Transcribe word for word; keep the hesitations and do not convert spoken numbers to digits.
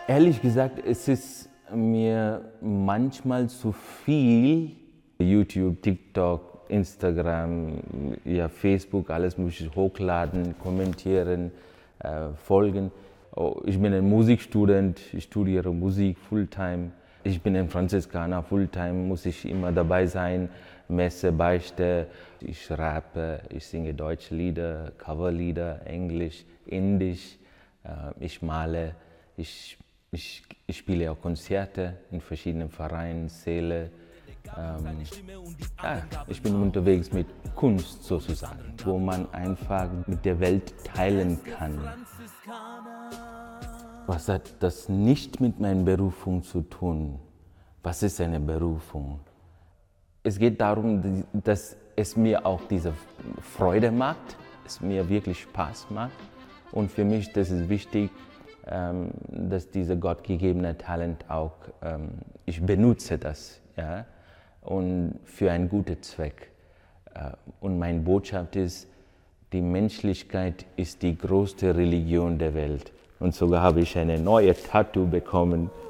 Ehrlich gesagt, es ist mir manchmal zu viel. YouTube, TikTok, Instagram, ja, Facebook, alles mögliche hochladen, kommentieren, äh, folgen. Oh, ich bin ein Musikstudent, ich studiere Musik Fulltime. Ich bin ein Franziskaner, Fulltime muss ich immer dabei sein, Messe, Beichte. Ich rappe, ich singe deutsche Lieder, Coverlieder, Englisch, Indisch. Äh, ich male, ich, ich, ich spiele auch Konzerte in verschiedenen Vereinen, Säle. Ähm, ja, ich bin unterwegs mit Kunst sozusagen, wo man einfach mit der Welt teilen kann. Was hat das nicht mit meiner Berufung zu tun? Was ist eine Berufung? Es geht darum, dass es mir auch diese Freude macht, es mir wirklich Spaß macht. Und für mich das ist wichtig, dass dieser gottgegebene Talent auch, ich benutze das, ja, und für einen guten Zweck. Und meine Botschaft ist, die Menschlichkeit ist die größte Religion der Welt. Und sogar habe ich eine neue Tattoo bekommen.